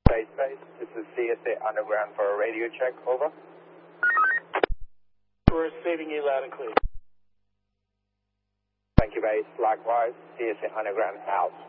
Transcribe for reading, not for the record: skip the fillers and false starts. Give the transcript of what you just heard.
Base. This is CSA Underground for a radio check. Over. We're receiving you loud and clear. Thank you, Base. Likewise, CSA Underground out.